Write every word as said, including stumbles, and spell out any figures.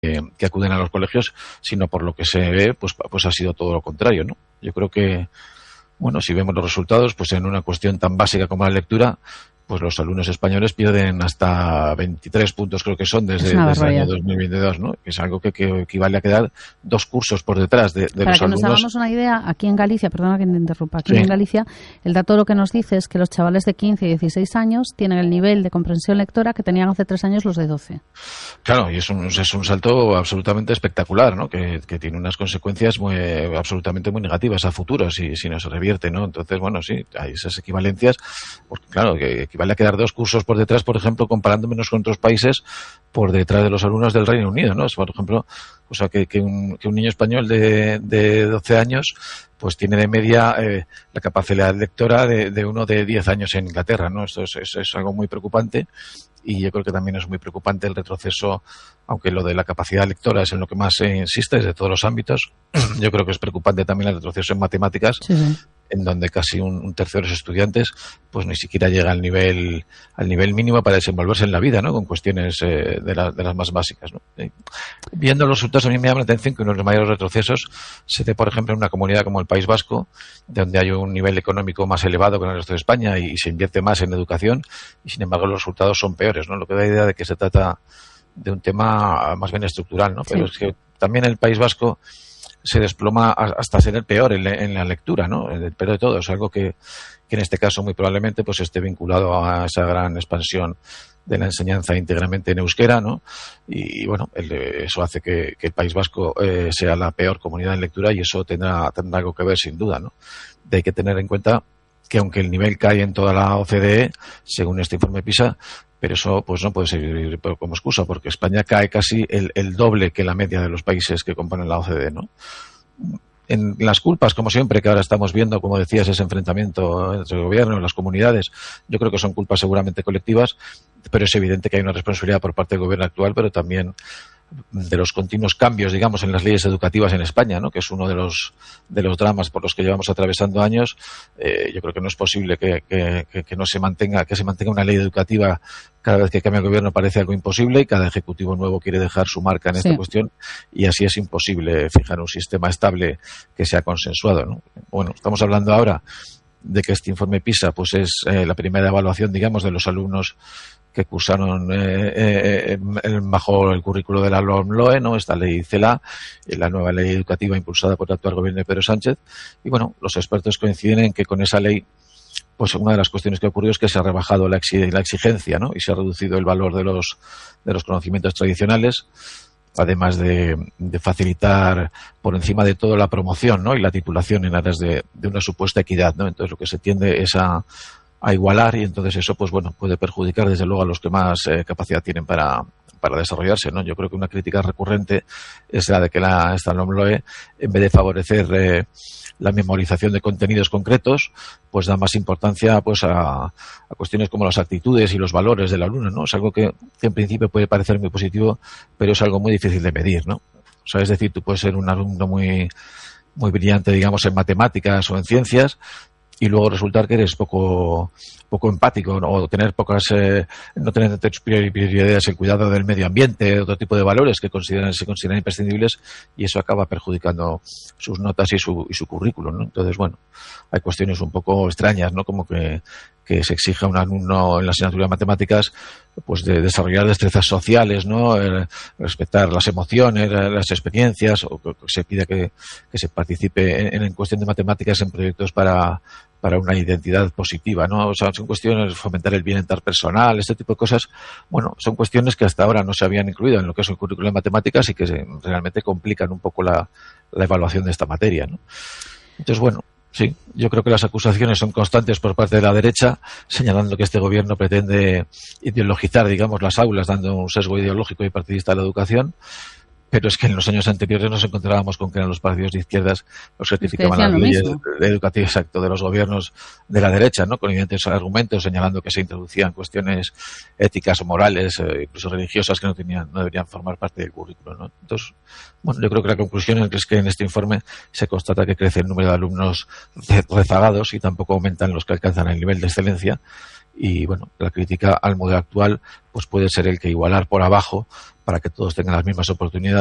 que acuden a los colegios, sino por lo que se ve, pues, pues ha sido todo lo contrario, ¿no? Yo creo que, bueno, si vemos los resultados, pues en una cuestión tan básica como la lectura, pues los alumnos españoles pierden hasta veintitrés puntos, creo que son, desde, desde el año dos mil veintidós, ¿no? Es algo que, que equivale a quedar dos cursos por detrás de, de Para los que alumnos. Nos hagamos una idea, aquí en Galicia, perdona que te interrumpa, aquí Sí. en Galicia, el dato lo que nos dice es que los chavales de quince y dieciséis años tienen el nivel de comprensión lectora que tenían hace tres años los de doce. Claro, y es un, es un salto absolutamente espectacular, ¿no? Que, que tiene unas consecuencias muy, absolutamente muy negativas a futuro si, si no se revierte, ¿no? Entonces, bueno, sí, hay esas equivalencias, porque claro, que equivale a quedar dos cursos por detrás, por ejemplo, comparándonos con otros países, por detrás de los alumnos del Reino Unido, ¿no? Es, por ejemplo, o sea, que, que, un, que un niño español de, de doce años pues tiene de media eh, la capacidad lectora de, de uno de diez años en Inglaterra, ¿no? Esto es, es, es algo muy preocupante, y yo creo que también es muy preocupante el retroceso, aunque lo de la capacidad lectora es en lo que más se insiste desde todos los ámbitos. Yo creo que es preocupante también el retroceso en matemáticas, sí, sí. en donde casi un, un tercio de los estudiantes pues ni siquiera llega al nivel al nivel mínimo para desenvolverse en la vida, ¿no? Con cuestiones eh, de, la, de las más básicas, ¿no? Eh, viendo los resultados, a mí me llama la atención que uno de los mayores retrocesos se dé, por ejemplo, en una comunidad como el País Vasco, donde hay un nivel económico más elevado que en el resto de España y, y se invierte más en educación, y sin embargo los resultados son peores, ¿no? Lo que da idea de que se trata de un tema más bien estructural, ¿no? Pero sí. Es que también el País Vasco se desploma hasta ser el peor en, en la lectura, ¿no? El peor de todo. Es algo que, que en este caso muy probablemente pues esté vinculado a esa gran expansión de la enseñanza íntegramente en euskera, ¿no? Y, y bueno, el, eso hace que, que el País Vasco eh, sea la peor comunidad en lectura, y eso tendrá, tendrá algo que ver sin duda, ¿no? De hay que tener en cuenta que aunque el nivel cae en toda la O C D E, según este informe PISA, pero eso pues no puede servir como excusa, porque España cae casi el, el doble que la media de los países que componen la O C D E, ¿no? En las culpas, como siempre, que ahora estamos viendo, como decías, ese enfrentamiento entre el gobierno y las comunidades, yo creo que son culpas seguramente colectivas, pero es evidente que hay una responsabilidad por parte del gobierno actual, pero también de los continuos cambios, digamos, en las leyes educativas en España, ¿no? Que es uno de los de los dramas por los que llevamos atravesando años. Eh, yo creo que no es posible que, que, que, que no se mantenga que se mantenga una ley educativa. Cada vez que cambia el gobierno parece algo imposible, y cada ejecutivo nuevo quiere dejar su marca en sí. esta cuestión, y así es imposible fijar un sistema estable que sea consensuado, ¿no? Bueno, estamos hablando ahora de que este informe PISA pues es eh, la primera evaluación, digamos, de los alumnos que cursaron eh, eh, bajo el currículo de la LOMLOE, ¿no? Esta ley CELA, la nueva ley educativa impulsada por el actual gobierno de Pedro Sánchez. Y bueno, los expertos coinciden en que con esa ley, pues una de las cuestiones que ha ocurrido es que se ha rebajado la, exig- la exigencia, ¿no? Y se ha reducido el valor de los de los conocimientos tradicionales, además de, de facilitar por encima de todo la promoción, ¿no? Y la titulación en aras de, de una supuesta equidad, ¿no? Entonces lo que se tiende es a a igualar, y entonces eso pues bueno puede perjudicar desde luego a los que más eh, capacidad tienen para para desarrollarse, ¿no? Yo creo que una crítica recurrente es la de que la esta LOMLOE, en vez de favorecer eh, la memorización de contenidos concretos, pues da más importancia pues a, a cuestiones como las actitudes y los valores del alumno, ¿no? Es algo que, que en principio puede parecer muy positivo, pero es algo muy difícil de medir, ¿no? O sea, es decir, tú puedes ser un alumno muy muy brillante, digamos, en matemáticas o en ciencias, y luego resultar que eres poco poco empático, ¿no? O tener pocas eh, no tener prioridades el cuidado del medio ambiente, otro tipo de valores que consideran se consideran imprescindibles, y eso acaba perjudicando sus notas y su y su currículum, ¿no? Entonces, bueno, hay cuestiones un poco extrañas, ¿no? Como que que se exige a un alumno en la asignatura de matemáticas pues de desarrollar destrezas sociales, ¿no? Eh, respetar las emociones, las experiencias, o que se pida que, que se participe en, en cuestión de matemáticas en proyectos para para una identidad positiva, ¿no? O sea, son cuestiones de fomentar el bienestar personal, este tipo de cosas. Bueno, son cuestiones que hasta ahora no se habían incluido en lo que es el currículo de matemáticas y que se, realmente complican un poco la, la evaluación de esta materia, ¿no? Entonces, bueno, sí, yo creo que las acusaciones son constantes por parte de la derecha, señalando que este gobierno pretende ideologizar, digamos, las aulas, dando un sesgo ideológico y partidista a la educación. pero es que en los años anteriores nos encontrábamos con que eran los partidos de izquierdas los que criticaban las leyes educativas, exacto, de los gobiernos de la derecha, ¿no? Con evidentes argumentos señalando que se introducían cuestiones éticas o morales, eh, incluso religiosas, que no tenían, no deberían formar parte del currículo, ¿no? Entonces, bueno, yo creo que la conclusión es que en este informe se constata que crece el número de alumnos rezagados y tampoco aumentan los que alcanzan el nivel de excelencia. Y bueno, la crítica al modelo actual pues puede ser el que igualar por abajo para que todos tengan las mismas oportunidades